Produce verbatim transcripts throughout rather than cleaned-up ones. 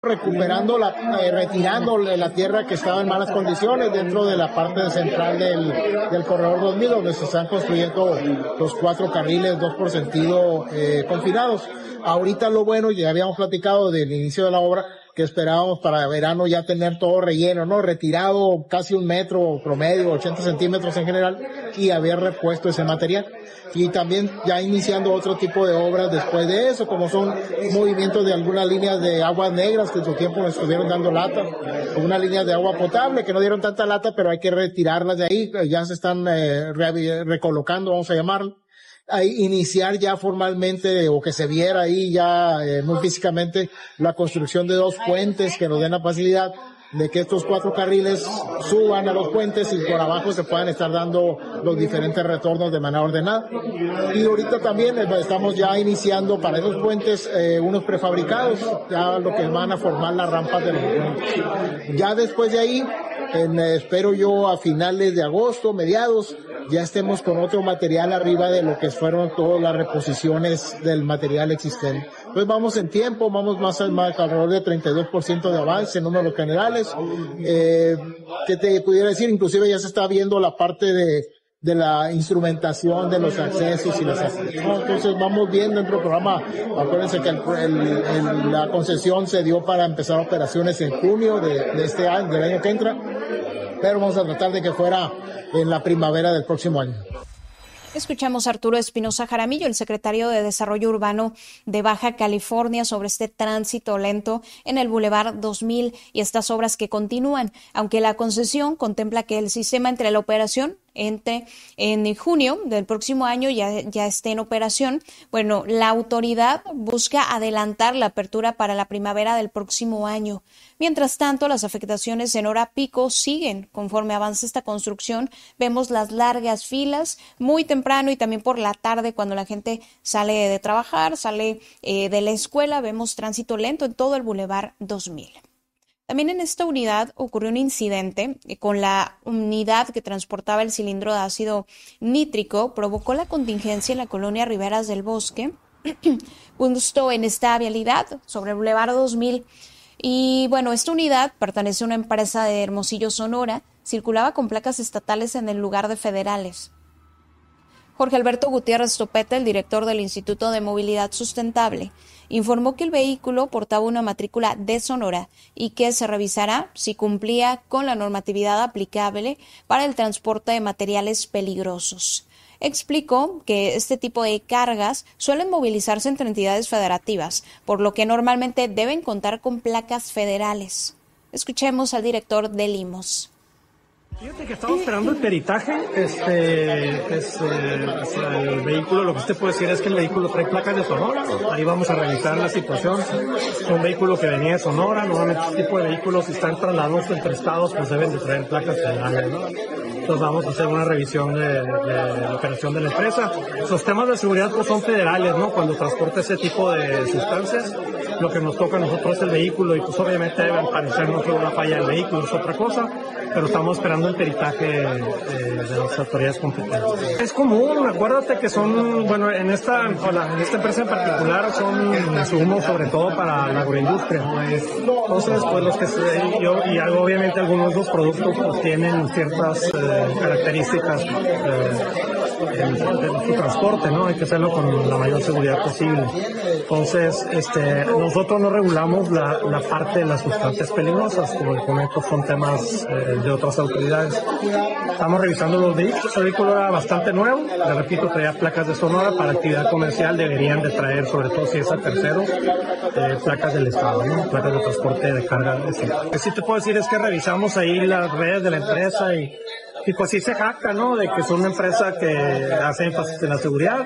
recuperando, la, eh, retirando la tierra que estaba en malas condiciones dentro de la parte central del, del corredor dos mil, donde se están construyendo los cuatro carriles, dos por sentido, eh, confinados. Ahorita lo bueno, ya habíamos platicado del inicio de la obra, que esperábamos para verano ya tener todo relleno, ¿no? Retirado casi un metro promedio, ochenta centímetros en general, y haber repuesto ese material. Y también ya iniciando otro tipo de obras después de eso, como son movimientos de algunas líneas de aguas negras que en su tiempo nos estuvieron dando lata, unas líneas de agua potable que no dieron tanta lata, pero hay que retirarlas de ahí, ya se están eh, re- recolocando, vamos a llamarlo. Ahí iniciar ya formalmente, o que se viera ahí ya eh, muy físicamente, la construcción de dos puentes que nos den la facilidad de que estos cuatro carriles suban a los puentes y por abajo se puedan estar dando los diferentes retornos de manera ordenada. Y ahorita también eh, estamos ya iniciando para esos puentes eh, unos prefabricados, ya lo que van a formar las rampas de los puentes. Ya después de ahí, en, eh, espero yo a finales de agosto, mediados, ya estemos con otro material arriba de lo que fueron todas las reposiciones del material existente. Entonces vamos en tiempo, vamos más, más alrededor de treinta y dos por ciento de avance en números generales. Eh, ¿Qué te pudiera decir? Inclusive ya se está viendo la parte de, de la instrumentación de los accesos y las accesos. Entonces vamos viendo dentro del programa. Acuérdense que el, el, el, la concesión se dio para empezar operaciones en junio de, de este año, del año que entra, pero vamos a tratar de que fuera en la primavera del próximo año. Escuchamos a Arturo Espinosa Jaramillo, el secretario de Desarrollo Urbano de Baja California, sobre este tránsito lento en el Boulevard dos mil y estas obras que continúan, aunque la concesión contempla que el sistema entre la operación entre en junio del próximo año ya, ya esté en operación. Bueno, la autoridad busca adelantar la apertura para la primavera del próximo año. Mientras tanto, las afectaciones en hora pico siguen. Conforme avanza esta construcción, vemos las largas filas muy temprano y también por la tarde cuando la gente sale de trabajar, sale eh, de la escuela, vemos tránsito lento en todo el Boulevard dos mil. También en esta unidad ocurrió un incidente con la unidad que transportaba el cilindro de ácido nítrico, provocó la contingencia en la colonia Riberas del Bosque, justo en esta vialidad sobre el Boulevard dos mil. Y bueno, esta unidad pertenece a una empresa de Hermosillo, Sonora, circulaba con placas estatales en el lugar de federales. Jorge Alberto Gutiérrez Topete, el director del Instituto de Movilidad Sustentable, informó que el vehículo portaba una matrícula de Sonora y que se revisará si cumplía con la normatividad aplicable para el transporte de materiales peligrosos. Explicó que este tipo de cargas suelen movilizarse entre entidades federativas, por lo que normalmente deben contar con placas federales. Escuchemos al director de Limos. Fíjate que estamos esperando el peritaje, este, es, eh, o sea, el vehículo, lo que usted puede decir es que el vehículo trae placas de Sonora, ahí vamos a revisar la situación, es un vehículo que venía de Sonora, normalmente este tipo de vehículos si están trasladados entre estados pues deben de traer placas federales, ¿no? Entonces vamos a hacer una revisión de, de, de la operación de la empresa. Los temas de seguridad pues son federales, ¿no? Cuando transporta ese tipo de sustancias, lo que nos toca a nosotros es el vehículo y pues obviamente debe parecernos que una falla del vehículo es otra cosa, pero estamos esperando el peritaje de, de las autoridades competentes. Es común, acuérdate que son, bueno, en esta, en esta empresa en particular son insumos sobre todo para la agroindustria. Entonces, pues los que se, yo, y obviamente algunos de los productos pues tienen ciertas eh, características eh, de, de su transporte, ¿no? Hay que hacerlo con la mayor seguridad posible. Entonces, este, nosotros no regulamos la, la parte de las sustancias peligrosas, como les comento, son temas eh, de otras autoridades. Estamos revisando los vehículos, el vehículo era bastante nuevo, le repito, traía placas de Sonora, para actividad comercial deberían de traer, sobre todo si es a terceros, eh, placas del estado, ¿no? Placas de transporte de carga. Lo que sí te puedo decir es que revisamos ahí las redes de la empresa y, y pues sí se jacta, ¿no? De que son una empresa que hace énfasis en la seguridad.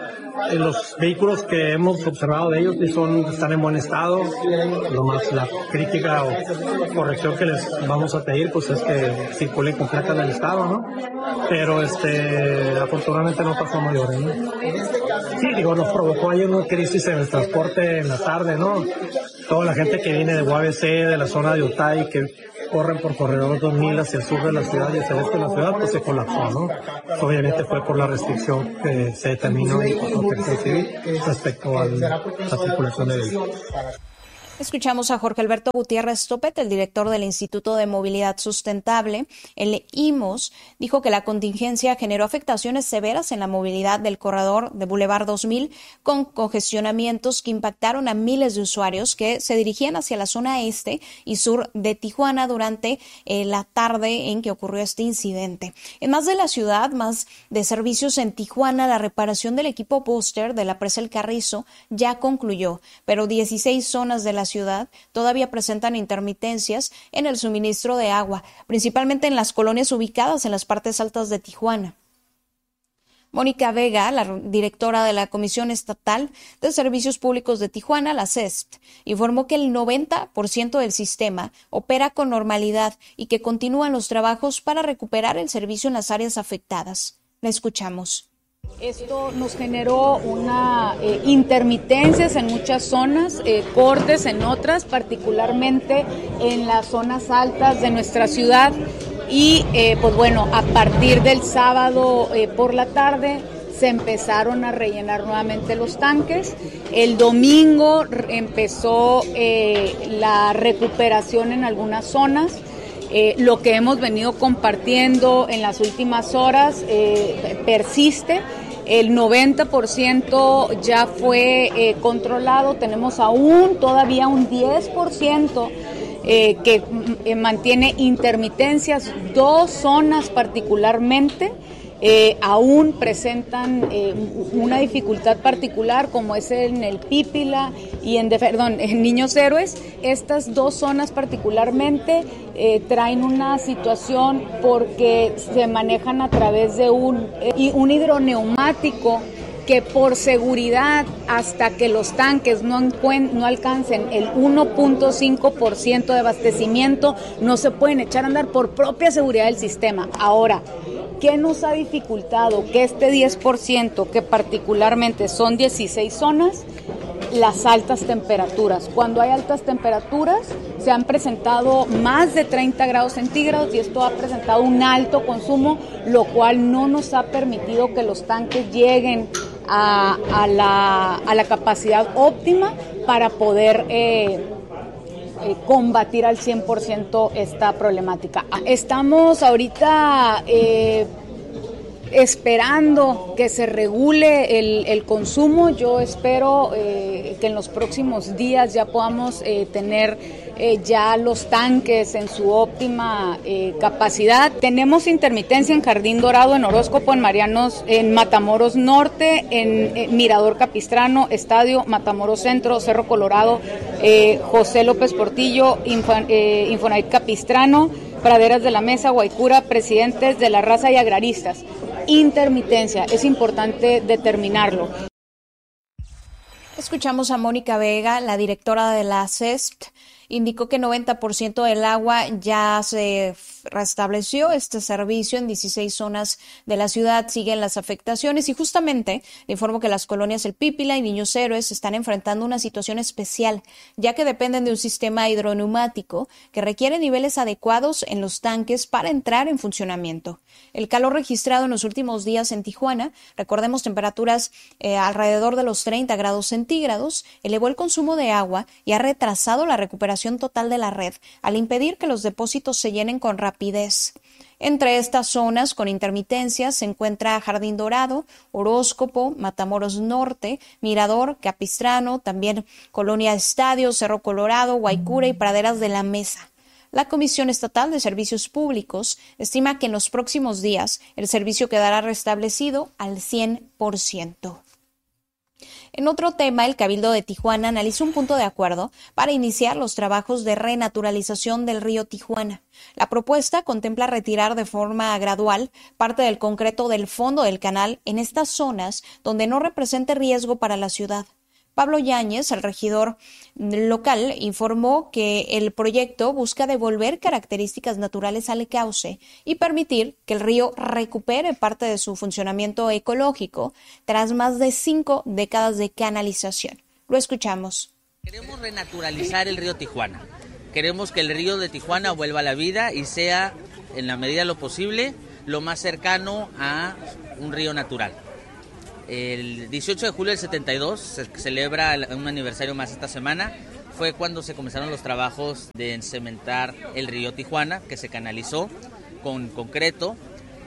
Los vehículos que hemos observado de ellos son, están en buen estado. Lo más la crítica o corrección que les vamos a pedir pues es que circulen con placas del estado, ¿no? Pero este afortunadamente no pasó a mayores, ¿no? Sí, digo, nos provocó ahí una crisis en el transporte en la tarde, ¿no? Toda la gente que viene de U A B C, de la zona de Otay, que corren por corredor dos mil hacia el sur de la ciudad y hacia el este de la ciudad, pues se colapsó, ¿no? Obviamente fue por la restricción que se determinó en la Protección Civil respecto a la circulación de vehículos. Escuchamos a Jorge Alberto Gutiérrez Topet, el director del Instituto de Movilidad Sustentable, el I M O S, dijo que la contingencia generó afectaciones severas en la movilidad del corredor de Boulevard dos mil, con congestionamientos que impactaron a miles de usuarios que se dirigían hacia la zona este y sur de Tijuana durante eh, la tarde en que ocurrió este incidente. En más de la ciudad, más de servicios en Tijuana, la reparación del equipo booster de la presa El Carrizo ya concluyó, pero dieciséis zonas de la ciudad todavía presentan intermitencias en el suministro de agua, principalmente en las colonias ubicadas en las partes altas de Tijuana. Mónica Vega, la directora de la Comisión Estatal de Servicios Públicos de Tijuana, la C E S P, informó que el noventa por ciento del sistema opera con normalidad y que continúan los trabajos para recuperar el servicio en las áreas afectadas. La escuchamos. Esto nos generó una eh, intermitencias en muchas zonas, eh, cortes en otras, particularmente en las zonas altas de nuestra ciudad. Y eh, pues bueno, a partir del sábado eh, por la tarde se empezaron a rellenar nuevamente los tanques. El domingo empezó eh, la recuperación en algunas zonas. Eh, lo que hemos venido compartiendo en las últimas horas eh, persiste. El noventa por ciento ya fue eh, controlado. Tenemos aún todavía un diez por ciento eh, que eh, mantiene intermitencias. Dos zonas particularmente eh, aún presentan eh, una dificultad particular, como es en el Pípila y en, perdón, en Niños Héroes. Estas dos zonas particularmente eh, traen una situación porque se manejan a través de un, eh, un hidroneumático que por seguridad, hasta que los tanques no, encuen, no alcancen el uno punto cinco por ciento de abastecimiento, no se pueden echar a andar por propia seguridad del sistema. Ahora, ¿qué nos ha dificultado? Que este diez por ciento, que particularmente son dieciséis zonas, las altas temperaturas. Cuando hay altas temperaturas, se han presentado más de treinta grados centígrados y esto ha presentado un alto consumo, lo cual no nos ha permitido que los tanques lleguen a, a, la, a la capacidad óptima para poder eh, eh, combatir al cien por ciento esta problemática. Estamos ahorita Eh, esperando que se regule el, el consumo. Yo espero eh, que en los próximos días ya podamos eh, tener eh, ya los tanques en su óptima eh, capacidad. Tenemos intermitencia en Jardín Dorado, en Horóscopo, en Marianos, en Matamoros Norte, en, en Mirador Capistrano, Estadio, Matamoros Centro, Cerro Colorado, eh, José López Portillo, Info, eh, Infonavit Capistrano, Praderas de la Mesa, Guaycura, Presidentes de la Raza y Agraristas. Intermitencia, es importante determinarlo. Escuchamos a Mónica Vega, la directora de la C E S P. Indicó que noventa por ciento del agua ya se restableció. Este servicio en dieciséis zonas de la ciudad siguen las afectaciones y justamente le informo que las colonias El Pípila y Niños Héroes están enfrentando una situación especial, ya que dependen de un sistema hidroneumático que requiere niveles adecuados en los tanques para entrar en funcionamiento. El calor registrado en los últimos días en Tijuana, recordemos temperaturas eh, alrededor de los treinta grados centígrados, elevó el consumo de agua y ha retrasado la recuperación total de la red, al impedir que los depósitos se llenen con rapidez. Entre estas zonas con intermitencias se encuentra Jardín Dorado, Horóscopo, Matamoros Norte, Mirador, Capistrano, también Colonia Estadio, Cerro Colorado, Guaycura y Praderas de la Mesa. La Comisión Estatal de Servicios Públicos estima que en los próximos días el servicio quedará restablecido al cien por ciento. En otro tema, el Cabildo de Tijuana analizó un punto de acuerdo para iniciar los trabajos de renaturalización del río Tijuana. La propuesta contempla retirar de forma gradual parte del concreto del fondo del canal en estas zonas donde no represente riesgo para la ciudad. Pablo Yáñez, el regidor local, informó que el proyecto busca devolver características naturales al cauce y permitir que el río recupere parte de su funcionamiento ecológico tras más de cinco décadas de canalización. Lo escuchamos. Queremos renaturalizar el río Tijuana. Queremos que el río de Tijuana vuelva a la vida y sea, en la medida de lo posible, lo más cercano a un río natural. El dieciocho de julio del setenta y dos se celebra un aniversario más esta semana. fue cuando se comenzaron los trabajos de encementar el río Tijuana, que se canalizó con concreto,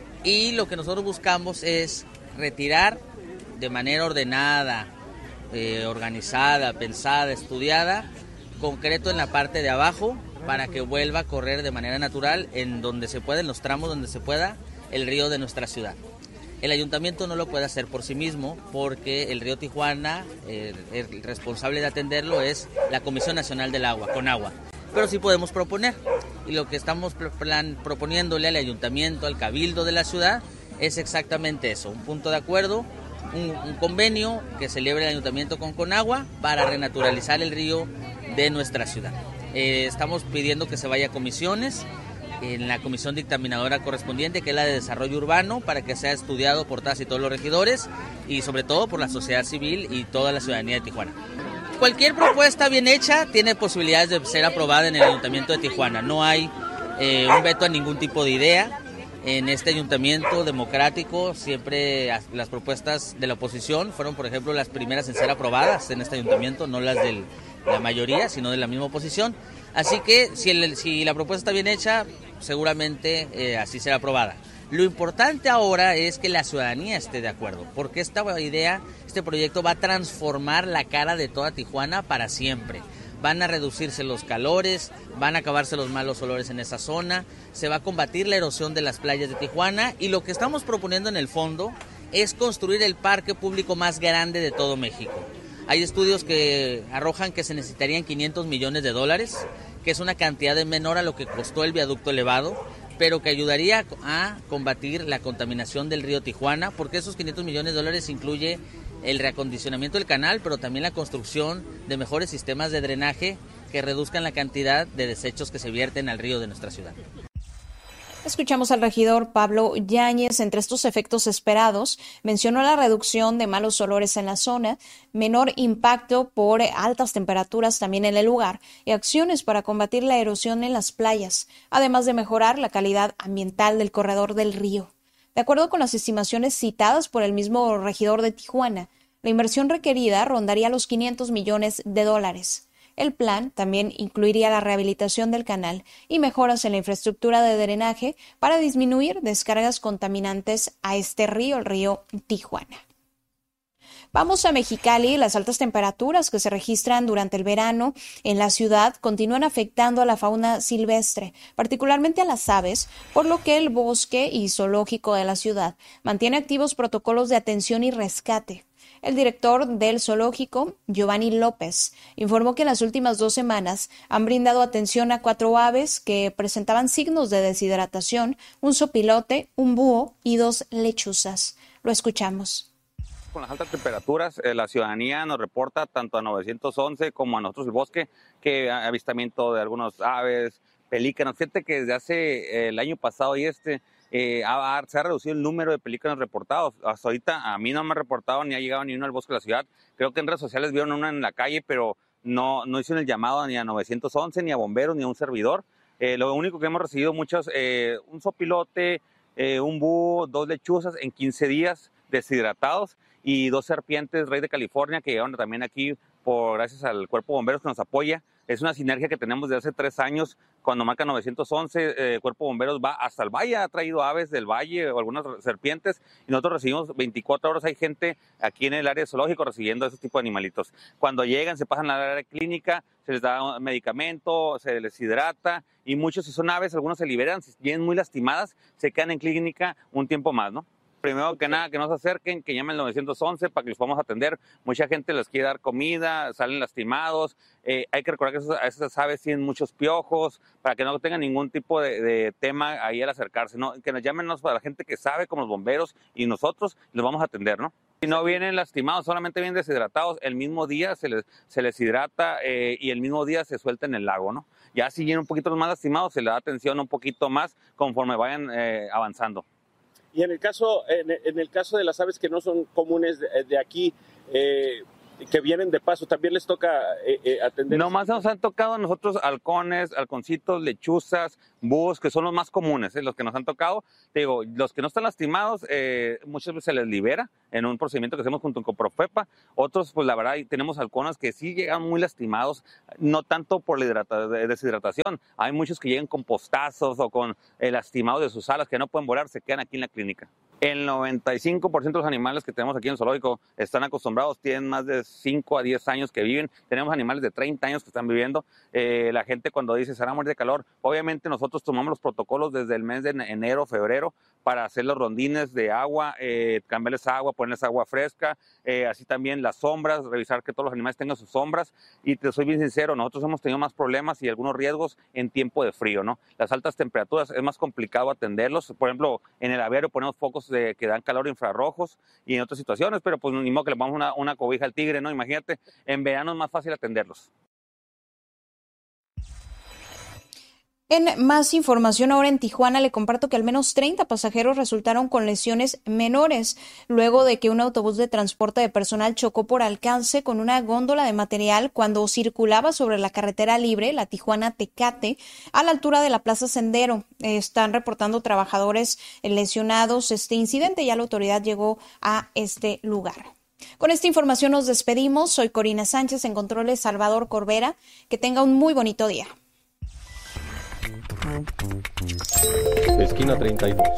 y lo que nosotros buscamos es retirar de manera ordenada, eh, organizada, pensada, estudiada, concreto en la parte de abajo, para que vuelva a correr de manera natural en donde se pueda, en los tramos donde se pueda, el río de nuestra ciudad. El ayuntamiento no lo puede hacer por sí mismo porque el río Tijuana, eh, el responsable de atenderlo es la Comisión Nacional del Agua, Conagua. Pero sí podemos proponer, y lo que estamos plan, proponiéndole al ayuntamiento, al cabildo de la ciudad, es exactamente eso, un punto de acuerdo, un, un convenio que celebre el ayuntamiento con Conagua para renaturalizar el río de nuestra ciudad. Eh, estamos pidiendo que se vaya a comisiones, en la comisión dictaminadora correspondiente, que es la de desarrollo urbano, para que sea estudiado por todas y todos los regidores y sobre todo por la sociedad civil y toda la ciudadanía de Tijuana. Cualquier propuesta bien hecha tiene posibilidades de ser aprobada en el ayuntamiento de Tijuana. No hay eh, un veto a ningún tipo de idea. En este ayuntamiento democrático siempre las propuestas de la oposición fueron, por ejemplo, las primeras en ser aprobadas en este ayuntamiento, no las de la mayoría, sino de la misma oposición. Así que si, el, si la propuesta está bien hecha, seguramente eh, así será aprobada. Lo importante ahora es que la ciudadanía esté de acuerdo, porque esta idea, este proyecto va a transformar la cara de toda Tijuana para siempre. Van a reducirse los calores, van a acabarse los malos olores en esa zona, se va a combatir la erosión de las playas de Tijuana, y lo que estamos proponiendo en el fondo es construir el parque público más grande de todo México. Hay estudios que arrojan que se necesitarían quinientos millones de dólares, que es una cantidad de menor a lo que costó el viaducto elevado, pero que ayudaría a combatir la contaminación del río Tijuana, porque esos quinientos millones de dólares incluye el reacondicionamiento del canal, pero también la construcción de mejores sistemas de drenaje que reduzcan la cantidad de desechos que se vierten al río de nuestra ciudad. Escuchamos al regidor Pablo Yáñez. Entre estos efectos esperados, mencionó la reducción de malos olores en la zona, menor impacto por altas temperaturas también en el lugar y acciones para combatir la erosión en las playas, además de mejorar la calidad ambiental del corredor del río. De acuerdo con las estimaciones citadas por el mismo regidor de Tijuana, la inversión requerida rondaría los quinientos millones de dólares. El plan también incluiría la rehabilitación del canal y mejoras en la infraestructura de drenaje para disminuir descargas contaminantes a este río, el río Tijuana. Vamos a Mexicali. Las altas temperaturas que se registran durante el verano en la ciudad continúan afectando a la fauna silvestre, particularmente a las aves, por lo que el bosque y zoológico de la ciudad mantiene activos protocolos de atención y rescate. El director del zoológico, Giovanni López, informó que en las últimas dos semanas han brindado atención a cuatro aves que presentaban signos de deshidratación, un zopilote, un búho y dos lechuzas. Lo escuchamos. Con las altas temperaturas, eh, la ciudadanía nos reporta tanto a nueve once como a nosotros el bosque que avistamiento de algunos aves, pelícanos. Fíjate que desde hace eh, el año pasado y este eh, ha, se ha reducido el número de pelícanos reportados. Hasta ahorita a mí no me ha reportado ni ha llegado ni uno al bosque de la ciudad. Creo que en redes sociales vieron una en la calle, pero no, no hicieron el llamado ni a nueve once, ni a bomberos, ni a un servidor. Eh, lo único que hemos recibido muchos, eh, un zopilote, eh, un búho, dos lechuzas en quince días deshidratados y dos serpientes rey de California que llegaron también aquí por gracias al Cuerpo de Bomberos que nos apoya. Es una sinergia que tenemos desde hace tres años. Cuando marca nueve once, eh, Cuerpo de Bomberos va hasta el valle, ha traído aves del valle o algunas serpientes y nosotros recibimos veinticuatro horas. Hay gente aquí en el área zoológico recibiendo ese tipo de animalitos. Cuando llegan, se pasan a la área clínica, se les da medicamento, se les hidrata y muchos, si son aves, algunos se liberan, si vienen muy lastimadas, se quedan en clínica un tiempo más, ¿no? Primero que nada, que no se acerquen, que llamen al nueve once para que los podamos atender. Mucha gente les quiere dar comida, salen lastimados. Eh, hay que recordar que esas, esas aves tienen muchos piojos, para que no tengan ningún tipo de, de tema ahí al acercarse, ¿no? Que nos llamen para la gente que sabe, como los bomberos y nosotros, los vamos a atender, ¿no? Si no vienen lastimados, solamente vienen deshidratados, el mismo día se les, se les hidrata eh, y el mismo día se suelta en el lago, ¿no? Ya si vienen un poquito más lastimados, se les da atención un poquito más conforme vayan eh, avanzando. Y en el caso, en, en el caso de las aves que no son comunes de, de aquí, eh, que vienen de paso, ¿también les toca eh, eh, atender? Nomás nos han tocado a nosotros halcones, halconcitos, lechuzas, búhos, que son los más comunes, ¿eh? Los que nos han tocado. Te digo, los que no están lastimados, eh, muchas veces se les libera en un procedimiento que hacemos junto con Profepa. Otros, pues la verdad, tenemos halcones que sí llegan muy lastimados, no tanto por la hidrata- deshidratación. Hay muchos que llegan con postazos o con eh, lastimados de sus alas que no pueden volar, se quedan aquí en la clínica. El noventa y cinco por ciento de los animales que tenemos aquí en el zoológico están acostumbrados, tienen más de cinco a diez años que viven. Tenemos animales de treinta años que están viviendo. Eh, la gente cuando dice se van a morir de calor, obviamente nosotros tomamos los protocolos desde el mes de enero, febrero, para hacer los rondines de agua, eh, cambiarles agua, ponerles agua fresca, eh, así también las sombras, revisar que todos los animales tengan sus sombras. Y te soy bien sincero, nosotros hemos tenido más problemas y algunos riesgos en tiempo de frío, ¿no? Las altas temperaturas es más complicado atenderlos. Por ejemplo, en el aviario ponemos focos de, que dan calor infrarrojos y en otras situaciones, pero pues ni modo que le pongamos una, una cobija al tigre, ¿no? Imagínate, en verano es más fácil atenderlos. En más información, ahora en Tijuana le comparto que al menos treinta pasajeros resultaron con lesiones menores luego de que un autobús de transporte de personal chocó por alcance con una góndola de material cuando circulaba sobre la carretera libre, la Tijuana-Tecate, a la altura de la Plaza Sendero. Están reportando trabajadores lesionados. Este incidente, ya la autoridad llegó a este lugar. Con esta información nos despedimos. Soy Corina Sánchez, en controles Salvador Corbera. Que tenga un muy bonito día. Esquina treinta y dos.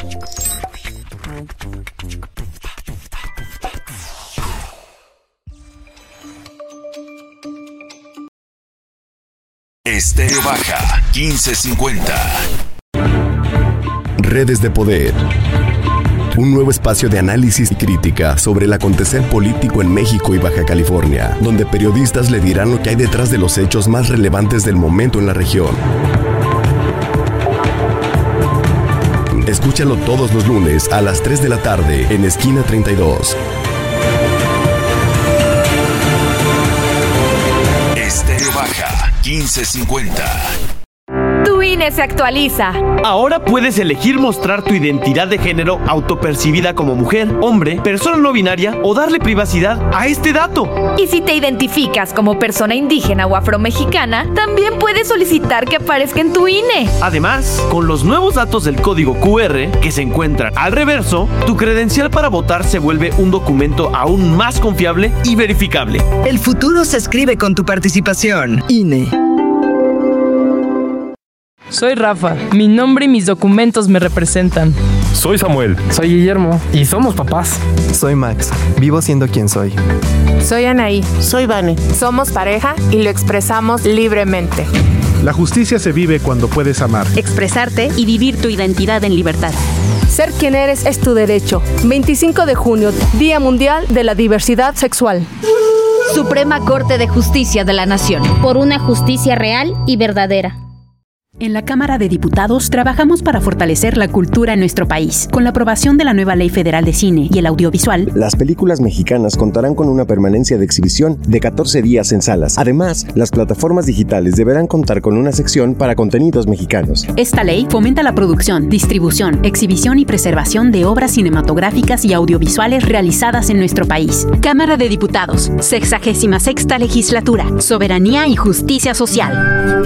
Estéreo Baja quince cincuenta. Redes de Poder. Un nuevo espacio de análisis y crítica sobre el acontecer político en México y Baja California, donde periodistas le dirán lo que hay detrás de los hechos más relevantes del momento en la región. Escúchalo todos los lunes a las tres de la tarde en Esquina treinta y dos. Estéreo Baja quince cincuenta. Tu I N E se actualiza. Ahora puedes elegir mostrar tu identidad de género autopercibida como mujer, hombre, persona no binaria o darle privacidad a este dato. Y si te identificas como persona indígena o afromexicana, también puedes solicitar que aparezca en tu I N E. Además, con los nuevos datos del código Q R que se encuentran al reverso, tu credencial para votar se vuelve un documento aún más confiable y verificable. El futuro se escribe con tu participación. I N E. Soy Rafa, mi nombre y mis documentos me representan. Soy Samuel. Soy Guillermo y somos papás. Soy Max, vivo siendo quien soy. Soy Anaí. Soy Vane. Somos pareja y lo expresamos libremente. La justicia se vive cuando puedes amar, expresarte y vivir tu identidad en libertad. Ser quien eres es tu derecho. veinticinco de junio, Día Mundial de la Diversidad Sexual. Suprema Corte de Justicia de la Nación. Por una justicia real y verdadera. En la Cámara de Diputados trabajamos para fortalecer la cultura en nuestro país. Con la aprobación de la nueva Ley Federal de Cine y el Audiovisual, las películas mexicanas contarán con una permanencia de exhibición de catorce días en salas. Además, las plataformas digitales deberán contar con una sección para contenidos mexicanos. Esta ley fomenta la producción, distribución, exhibición y preservación de obras cinematográficas y audiovisuales realizadas en nuestro país. Cámara de Diputados, sexagésima sexta legislatura, soberanía y justicia social.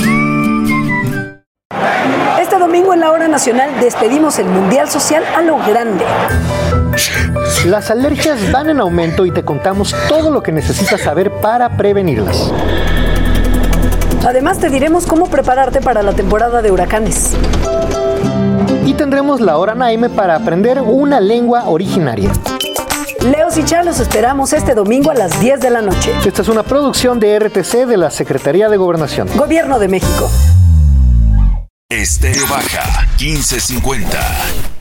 Este domingo en la Hora Nacional despedimos el Mundial Social a lo grande. Las alergias van en aumento y te contamos todo lo que necesitas saber para prevenirlas. Además te diremos cómo prepararte para la temporada de huracanes. Y tendremos la Hora Naime para aprender una lengua originaria. Leos y Char los esperamos este domingo a las diez de la noche. Esta es una producción de R T C de la Secretaría de Gobernación. Gobierno de México. Estéreo Baja quince cincuenta.